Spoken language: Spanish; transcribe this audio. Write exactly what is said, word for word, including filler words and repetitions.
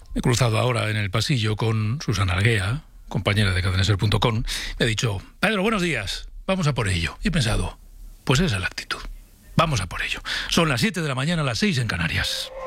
Me he cruzado ahora en el pasillo con Susana Arguea, compañera de cadena ser punto com. Me ha dicho: Pedro, buenos días, vamos a por ello. Y he pensado, pues esa es la actitud. Vamos a por ello. Son las siete de la mañana, las seis en Canarias.